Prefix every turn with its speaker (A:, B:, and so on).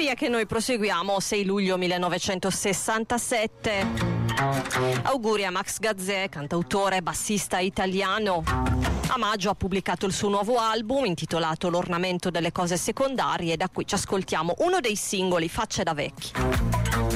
A: via che noi proseguiamo. 6 luglio 1967. Auguri a Max Gazzè, cantautore e bassista italiano. A maggio ha pubblicato il suo nuovo album intitolato L'ornamento delle cose secondarie, e da qui ci ascoltiamo uno dei singoli, Facce da vecchi.